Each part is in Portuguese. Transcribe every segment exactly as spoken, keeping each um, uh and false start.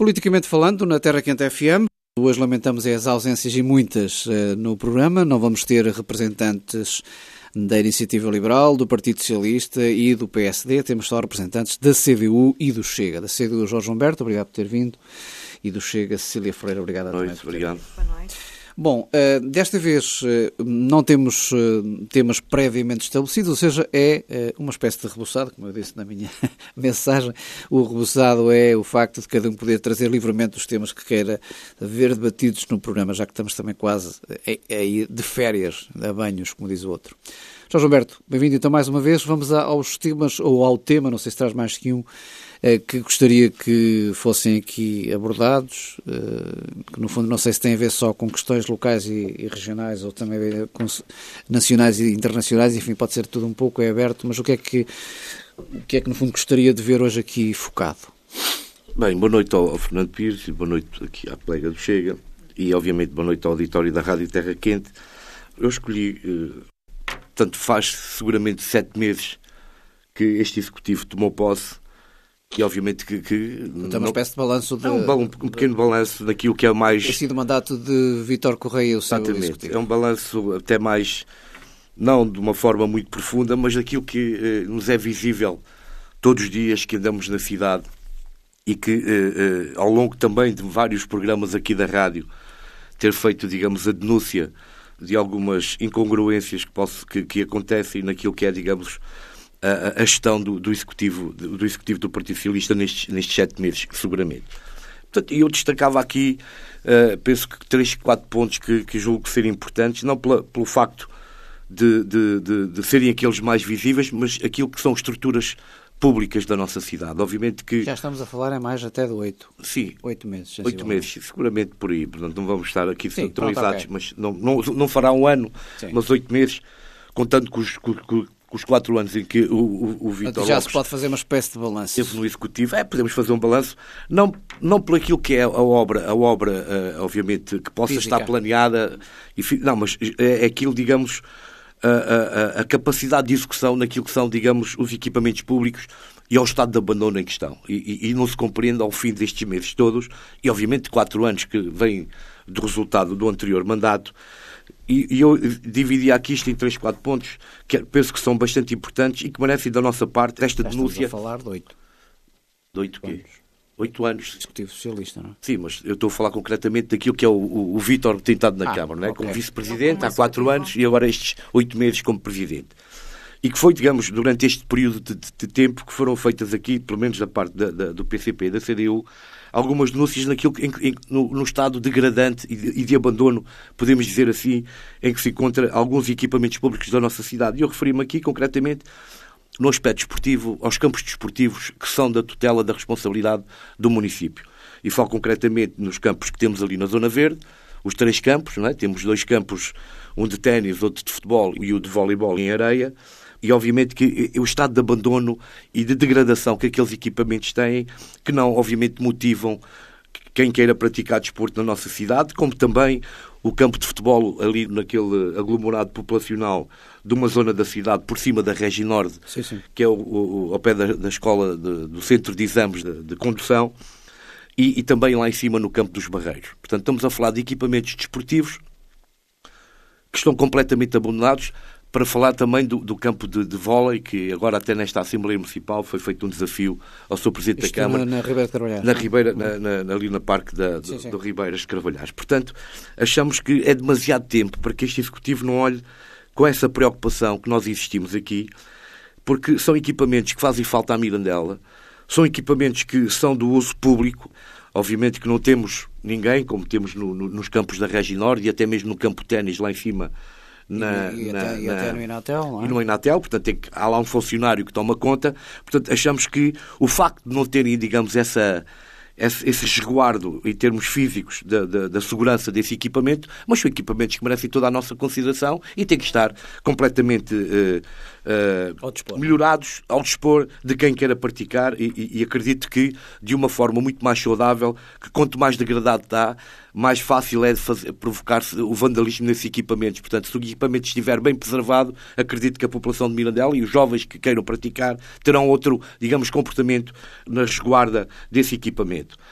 Politicamente falando, na Terra Quente F M, hoje lamentamos as ausências e muitas uh, no programa. Não vamos ter representantes da Iniciativa Liberal, do Partido Socialista e do P S D. Temos só representantes da C D U e do Chega. Da C D U, Jorge Humberto, obrigado por ter vindo. E do Chega, Cecília Freire, obrigado Boa noite, também. Obrigado. Boa noite. Bom, uh, desta vez uh, não temos uh, temas previamente estabelecidos, ou seja, é uh, uma espécie de reboçado, como eu disse na minha mensagem. O reboçado é o facto de cada um poder trazer livremente os temas que queira ver debatidos no programa, já que estamos também quase a, a ir de férias, a banhos, como diz o outro. Jorge Humberto, bem-vindo então mais uma vez. Vamos aos temas, ou ao tema, não sei se traz mais que um, que gostaria que fossem aqui abordados, que no fundo não sei se tem a ver só com questões locais e, e regionais, ou também com nacionais e internacionais, enfim, pode ser tudo um pouco, é aberto, mas o que é que, o que é que no fundo gostaria de ver hoje aqui focado? Bem, boa noite ao, ao Fernando Pires, e boa noite aqui à colega do Chega, e obviamente boa noite ao auditório da Rádio Terra Quente. Eu escolhi, eh, portanto faz seguramente sete meses que este Executivo tomou posse, e obviamente que... que então, uma espécie de balanço... De, é um, um, um pequeno balanço daquilo que é mais... Tem sido o mandato de Vítor Correia, o seu Exatamente. Executivo. É um balanço até mais, não de uma forma muito profunda, mas daquilo que eh, nos é visível todos os dias que andamos na cidade e que, eh, eh, ao longo também de vários programas aqui da rádio, ter feito, digamos, a denúncia de algumas incongruências que, posso, que, que acontecem naquilo que é, digamos... A, a gestão do, do, executivo, do Executivo do Partido Socialista nestes, nestes sete meses, seguramente. Portanto, eu destacava aqui, uh, penso que três, quatro pontos que, que julgo serem importantes, não pela, pelo facto de, de, de, de serem aqueles mais visíveis, mas aquilo que são estruturas públicas da nossa cidade. Obviamente que... Já estamos a falar em mais até de oito. Sim. Oito meses. Oito meses, seguramente por aí. Portanto, não vamos estar aqui centralizados, okay. mas não, não, não fará um ano, Sim. Mas oito meses, contando com os... Com, com, os quatro anos em que o, o, o Vítor já Lopes se pode fazer uma espécie de balanço. Esteve no Executivo. É, podemos fazer um balanço, não, não por aquilo que é a obra, a obra uh, obviamente, que possa Física. estar planeada, e, não, mas é, é aquilo, digamos, a, a, a capacidade de execução naquilo que são, digamos, os equipamentos públicos e ao estado de abandono em questão. E, e, e não se compreende ao fim destes meses todos, e obviamente quatro anos que vêm do resultado do anterior mandato. E, e eu dividi aqui isto em três, quatro pontos que penso que são bastante importantes e que merecem da nossa parte esta Já denúncia. Estamos a falar de oito. De oito quê? Oito anos. Executivo Socialista, não é? Sim, mas eu estou a falar concretamente daquilo que é o, o, o Vítor tem estado na ah, Câmara, não é? Okay. Como vice-presidente há quatro anos e agora estes oito meses como presidente. E que foi, digamos, durante este período de, de, de tempo que foram feitas aqui, pelo menos da parte da, da, do P C P e da C D U, algumas denúncias naquilo, em, em, no, no estado degradante e de, e de abandono, podemos dizer assim, em que se encontra alguns equipamentos públicos da nossa cidade. E eu referi-me aqui, concretamente, no aspecto desportivo, aos campos desportivos que são da tutela da responsabilidade do município. E falo concretamente nos campos que temos ali na Zona Verde, os três campos, não é? Temos dois campos, um de ténis, outro de futebol e o de voleibol em areia. E, obviamente, que o estado de abandono e de degradação que aqueles equipamentos têm, que não, obviamente, motivam quem queira praticar desporto na nossa cidade, como também o campo de futebol ali naquele aglomerado populacional de uma zona da cidade, por cima da Regi Norte, sim, sim. que é o, o, ao pé da, da escola, de, do centro de exames de, de condução, e, e também lá em cima no campo dos Barreiros. Portanto, estamos a falar de equipamentos desportivos que estão completamente abandonados. Para falar também do, do campo de, de vôlei, que agora até nesta Assembleia Municipal foi feito um desafio ao seu Presidente Isto da Câmara. Na, na Ribeira de Carvalhais. Na Ribeira, na, na, ali na Parque da, do, do Ribeiras de Carvalhais. Portanto, achamos que é demasiado tempo para que este Executivo não olhe com essa preocupação que nós existimos aqui, porque são equipamentos que fazem falta à Mirandela, são equipamentos que são do uso público. Obviamente que não temos ninguém, como temos no, no, nos campos da Regi Norte e até mesmo no campo de ténis lá em cima, Na, e, e, na, até, e na, até no Inatel, não é? E no Inatel, portanto, tem que, há lá um funcionário que toma conta. Portanto, achamos que o facto de não terem, digamos, essa, esse, esse resguardo em termos físicos da, da, da segurança desse equipamento, mas são equipamentos que merecem toda a nossa consideração e têm que estar completamente uh, uh, ao dispor. melhorados ao dispor de quem queira praticar e, e, e acredito que de uma forma muito mais saudável, que quanto mais degradado está, mais fácil é de fazer, provocar-se o vandalismo nesses equipamentos. Portanto, se o equipamento estiver bem preservado, acredito que a população de Mirandela e os jovens que queiram praticar terão outro, digamos, comportamento na resguarda desse equipamento.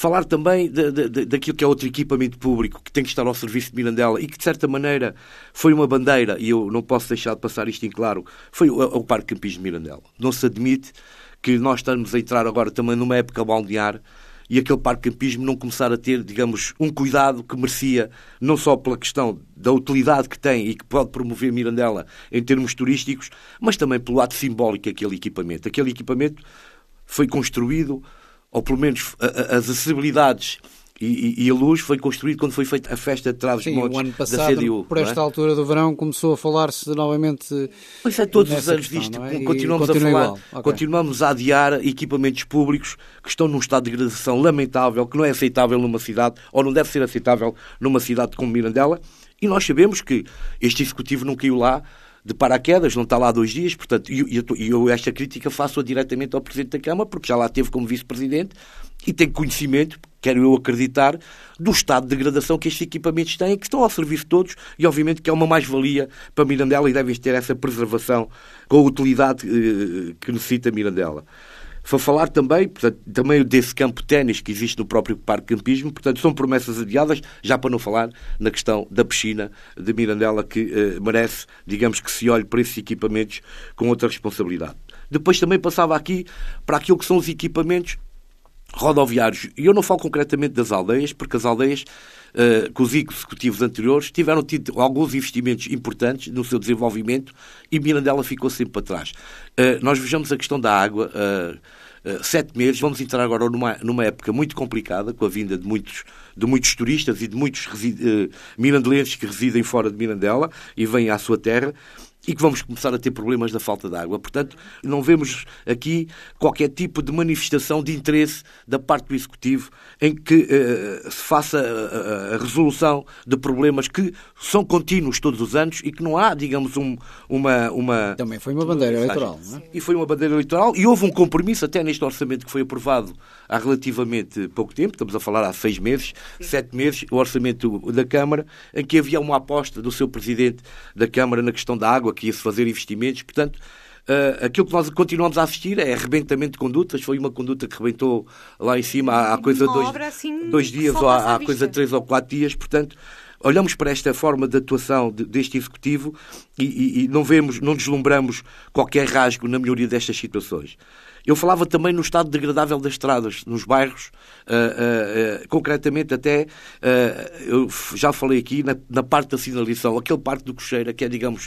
Falar também de, de, de, daquilo que é outro equipamento público que tem que estar ao serviço de Mirandela e que, de certa maneira, foi uma bandeira, e eu não posso deixar de passar isto em claro, foi o, o Parque Campismo de Mirandela. Não se admite que nós estamos a entrar agora também numa época balnear e aquele Parque Campismo não começar a ter, digamos, um cuidado que merecia, não só pela questão da utilidade que tem e que pode promover Mirandela em termos turísticos, mas também pelo ato simbólico daquele equipamento. Aquele equipamento foi construído, ou pelo menos a, a, as acessibilidades e, e, e a luz foi construído quando foi feita a festa de Trás-os-Montes da C D U. Por esta é? altura do verão começou a falar-se novamente. Pois é, todos os anos disto, é? continuamos a falar, okay. continuamos a adiar equipamentos públicos que estão num estado de degradação lamentável, que não é aceitável numa cidade, ou não deve ser aceitável numa cidade como Mirandela, e nós sabemos que este executivo não caiu lá de paraquedas, não está lá há dois dias, portanto, e eu, eu, eu esta crítica faço-a diretamente ao Presidente da Câmara, porque já lá esteve como Vice-Presidente e tem conhecimento, quero eu acreditar, do estado de degradação que estes equipamentos têm, que estão ao serviço de todos e, obviamente, que é uma mais-valia para Mirandela e devem ter essa preservação com a utilidade eh, que necessita Mirandela. Foi falar também, portanto, também desse campo de ténis que existe no próprio Parque Campismo, portanto, são promessas adiadas, já para não falar na questão da piscina de Mirandela, que eh, merece, digamos, que se olhe para esses equipamentos com outra responsabilidade. Depois também passava aqui para aquilo que são os equipamentos rodoviários. E eu não falo concretamente das aldeias, porque as aldeias, uh, com os executivos anteriores, tiveram tido alguns investimentos importantes no seu desenvolvimento e Mirandela ficou sempre para trás. Uh, nós vejamos a questão da água, uh, uh, sete meses, vamos entrar agora numa, numa época muito complicada, com a vinda de muitos, de muitos turistas e de muitos uh, mirandelenses que residem fora de Mirandela e vêm à sua terra, e que vamos começar a ter problemas da falta de água. Portanto, não vemos aqui qualquer tipo de manifestação de interesse da parte do Executivo em que uh, se faça a, a, a resolução de problemas que são contínuos todos os anos e que não há, digamos, um, uma, uma... Também foi uma bandeira eleitoral, não é? E foi uma bandeira eleitoral e houve um compromisso até neste orçamento que foi aprovado há relativamente pouco tempo, estamos a falar há seis meses, Sim. sete meses, o orçamento da Câmara, em que havia uma aposta do seu Presidente da Câmara na questão da água, que ia-se fazer investimentos. Portanto, uh, aquilo que nós continuamos a assistir é arrebentamento de condutas. Foi uma conduta que rebentou lá em cima há, há coisa de dois, assim, dois dias ou há, há coisa de três ou quatro dias. Portanto, olhamos para esta forma de atuação de, deste Executivo e, e, e não vemos, não deslumbramos qualquer rasgo na melhoria destas situações. Eu falava também no estado degradável das estradas, nos bairros, uh, uh, uh, concretamente até, uh, eu já falei aqui, na, na parte da sinalização, aquele Parque do Cocheira, que é, digamos,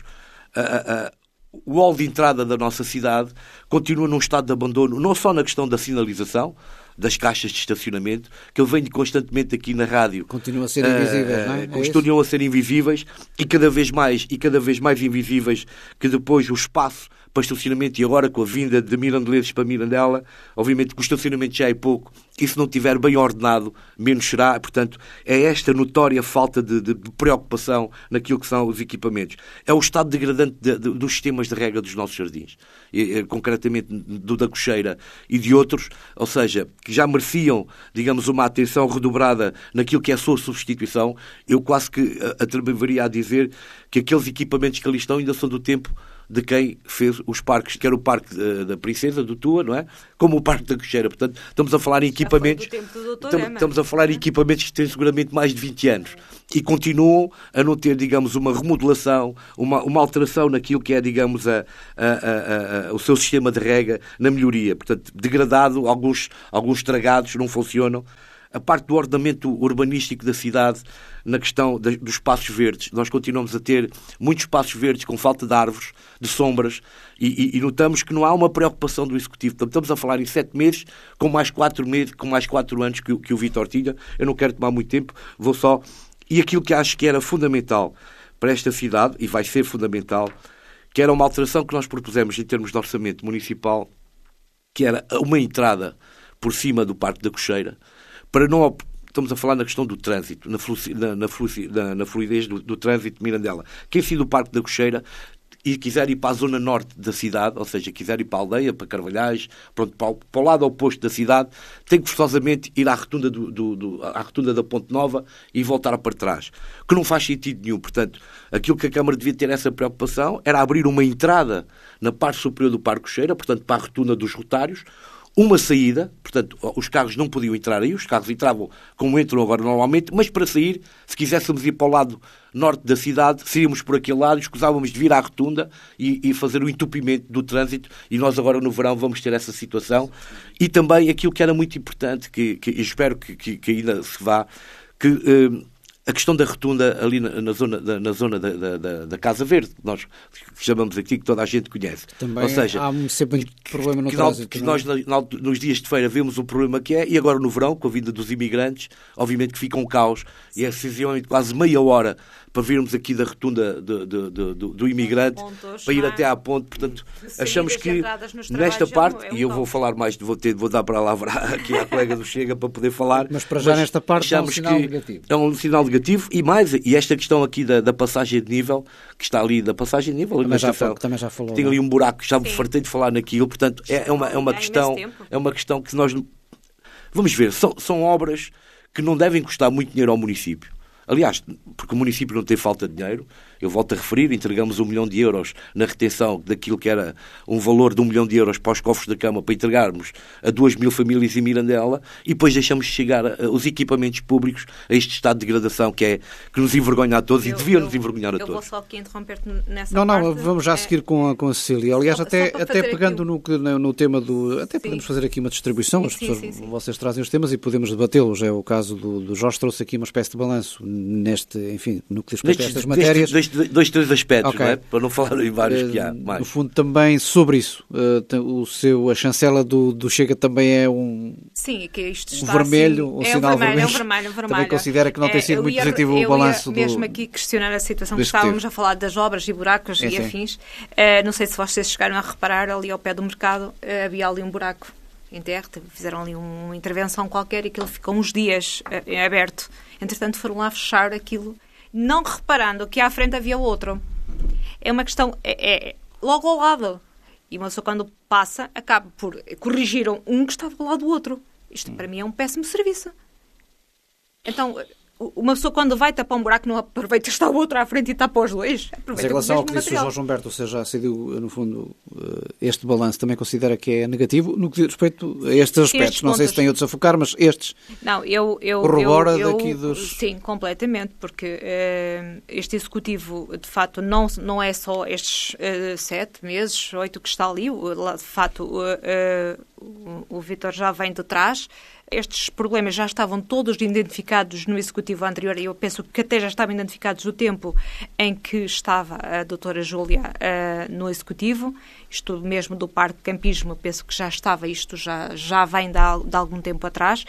Uh, uh, o hall de entrada da nossa cidade continua num estado de abandono, não só na questão da sinalização, das caixas de estacionamento, que eu venho constantemente aqui na rádio. Continuam a ser invisíveis, uh, não é? Continuam é a ser invisíveis e cada vez mais, e cada vez mais invisíveis, que depois o espaço para estacionamento, e agora com a vinda de mirandelenses para Mirandela, obviamente que o estacionamento já é pouco, e se não estiver bem ordenado, menos será. Portanto, é esta notória falta de, de, de preocupação naquilo que são os equipamentos. É o estado degradante de, de, dos sistemas de rega dos nossos jardins, e, e, concretamente do da Cocheira e de outros, ou seja, que já mereciam, digamos, uma atenção redobrada naquilo que é a sua substituição. Eu quase que atreveria a dizer que aqueles equipamentos que ali estão ainda são do tempo de quem fez os parques, que era o Parque da Princesa, do Tua, não é? Como o Parque da Cocheira. Portanto, estamos a falar em equipamentos... Estamos, estamos a falar em equipamentos que têm seguramente mais de vinte anos e continuam a não ter, digamos, uma remodelação, uma, uma alteração naquilo que é, digamos, a, a, a, a, o seu sistema de rega na melhoria. Portanto, degradado, alguns, alguns estragados, não funcionam. A parte do ordenamento urbanístico da cidade, na questão dos espaços verdes. Nós continuamos a ter muitos espaços verdes com falta de árvores, de sombras, e, e, e notamos que não há uma preocupação do Executivo. Então, estamos a falar em sete meses, com mais quatro meses, com mais quatro anos que, que o Vítor tinha. Eu não quero tomar muito tempo, vou só... E aquilo que acho que era fundamental para esta cidade, e vai ser fundamental, que era uma alteração que nós propusemos em termos de orçamento municipal, que era uma entrada por cima do Parque da Cocheira, para não... Estamos a falar na questão do trânsito, na, fluci, na, na, fluci, na, na fluidez do, do trânsito de Mirandela. Quem sair do Parque da Cocheira e quiser ir para a zona norte da cidade, ou seja, quiser ir para a aldeia, para Carvalhais, pronto, para, o, para o lado oposto da cidade, tem que forçosamente ir à rotunda, do, do, do, à rotunda da Ponte Nova e voltar para trás. Que não faz sentido nenhum. Portanto, aquilo que a Câmara devia ter essa preocupação era abrir uma entrada na parte superior do Parque Cocheira, portanto, para a rotunda dos rotários, uma saída, portanto, os carros não podiam entrar aí, os carros entravam como entram agora normalmente, mas para sair, se quiséssemos ir para o lado norte da cidade, saíamos por aquele lado, escusávamos de vir à rotunda e, e fazer o entupimento do trânsito, e nós agora no verão vamos ter essa situação. E também aquilo que era muito importante, que, que espero que, que, que ainda se vá, que eh, a questão da rotunda ali na, na zona, da, na zona da, da, da Casa Verde, que nós chamamos aqui, que toda a gente conhece. Também Ou seja, há sempre muito problema no que, trânsito. que nós, nos dias de feira, vemos o problema que é, e agora no verão, com a vinda dos imigrantes, obviamente que fica um caos, e é excessivamente quase meia hora para virmos aqui da rotunda do, do, do, do, do imigrante, pontos, para ir até à ponte. Portanto, achamos que nesta parte, é um e eu vou falar mais, vou, ter, vou dar para lá aqui à colega do Chega para poder falar. Mas para já mas nesta parte é um sinal negativo. É um sinal negativo, e mais, e esta questão aqui da, da passagem de nível, que está ali, da passagem de nível, também, já, estação, também já falou. Tem ali um buraco, já me fartei de falar naquilo, portanto, é, é, uma, é, uma questão, é uma questão que nós... Vamos ver, são, são obras que não devem custar muito dinheiro ao município. Aliás, porque o município não tem falta de dinheiro, eu volto a referir, entregamos um milhão de euros na retenção daquilo que era um valor de um milhão de euros para os cofres da Câmara para entregarmos a duas mil famílias em Mirandela, e depois deixamos chegar a, a, os equipamentos públicos a este estado de degradação que, é, que nos envergonha a todos, eu, e devia eu, nos envergonhar a eu todos. Eu vou só aqui interromper-te nessa não, parte. Não, vamos já é... seguir com a, com a Cecília. Aliás, só, até, só até pegando no, no, no tema do... Até sim. podemos fazer aqui uma distribuição, sim, as pessoas, sim, sim, vocês trazem os temas e podemos debatê-los. É o caso do, do Jorge, trouxe aqui uma espécie de balanço neste, enfim, no que diz respeito a estas matérias. Dois, dois, dois, três aspectos, okay. Não é? Para não falar em vários uh, que há mais. No fundo, também sobre isso, uh, o seu, a chancela do, do Chega também é um, sim, que isto um está vermelho, assim, um sinal é vermelho, vermelho. É um vermelho, um vermelho. Também considera que não tem sido é, muito ia, positivo o balanço do... Eu ia mesmo aqui questionar a situação que Executivo. Estávamos a falar das obras e buracos é, e sim. afins. Uh, não sei se vocês chegaram a reparar, ali ao pé do mercado uh, havia ali um buraco em terra, fizeram ali uma intervenção qualquer e aquilo ficou uns dias uh, aberto. Entretanto, foram lá fechar aquilo, não reparando que à frente havia outro. É uma questão, é, é logo ao lado. E uma pessoa, quando passa, acaba por corrigir um que estava do lado do outro. Isto, para mim, é um péssimo serviço. Então, uma pessoa, quando vai tapar um buraco, não aproveita, está o outro à frente e tapa os dois. Mas em relação ao que disse o Jorge Humberto, ou seja, já decidiu, no fundo, este balanço, também considera que é negativo no que diz respeito a estes aspectos. Estes não pontos... sei se tem outros a focar, mas estes. Não, eu. eu corrobora eu, eu, daqui dos. Sim, completamente, porque uh, este executivo, de facto, não, não é só estes uh, sete meses, oito que está ali. De facto, uh, uh, o, o Vítor já vem de trás. Estes problemas já estavam todos identificados no executivo anterior e eu penso que até já estavam identificados no tempo em que estava a doutora Júlia uh, no executivo. Isto mesmo do parque de campismo, penso que já estava, isto já, já vem de, de algum tempo atrás.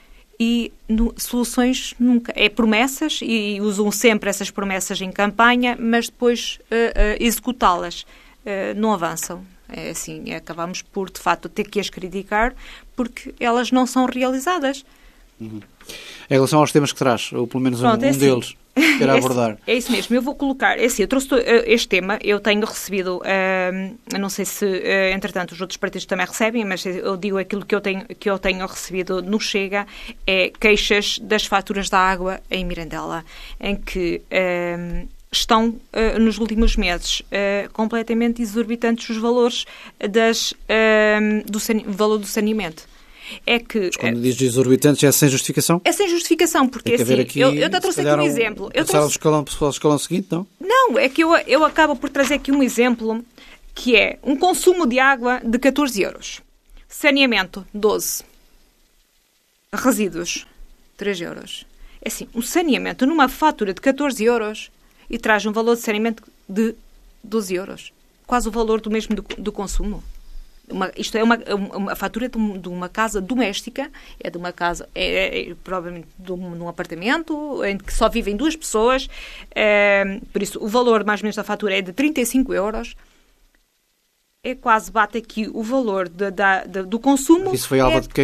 E no, soluções nunca. É promessas e usam sempre essas promessas em campanha, mas depois uh, uh, executá-las uh, não avançam. É assim, acabamos por, de facto, ter que as criticar porque elas não são realizadas. Uhum. Em relação aos temas que traz, ou pelo menos Pronto, um, é assim. um deles, quero é abordar. Assim, é isso mesmo, eu vou colocar, é assim, eu trouxe este tema, eu tenho recebido, uh, não sei se, uh, entretanto, os outros partidos também recebem, mas eu digo aquilo que eu tenho, que eu tenho recebido no Chega, é queixas das faturas da água em Mirandela, em que... Uh, estão, uh, nos últimos meses, uh, completamente exorbitantes os valores das, uh, do sane... valor do saneamento. É que... Mas quando uh, diz exorbitantes é sem justificação? É sem justificação, porque assim, aqui, eu, eu trouxe aqui um exemplo. Eu trouxe... escalão, o escalão seguinte, não? Não, é que eu, eu acabo por trazer aqui um exemplo que é um consumo de água de catorze euros. Saneamento, doze. Resíduos, três euros. É assim, um saneamento numa fatura de catorze euros... e traz um valor de saneamento de doze euros. Quase o valor do mesmo do, do consumo. Uma, isto é uma, uma fatura de, um, de uma casa doméstica, é de uma casa, é, é provavelmente de um, de um apartamento, em que só vivem duas pessoas, é, por isso o valor mais ou menos da fatura é de trinta e cinco euros. É quase bate aqui o valor de, da, de, do consumo. Isso foi Alba é, de